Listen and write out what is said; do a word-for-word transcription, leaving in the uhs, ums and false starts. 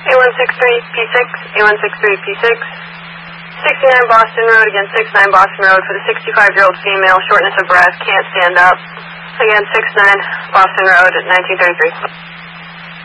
A one six three P six, A one six three P six, sixty-nine Boston Road, again sixty-nine Boston Road for the sixty-five-year-old female, shortness of breath, can't stand up. Again, sixty-nine Boston Road at nineteen thirty-three.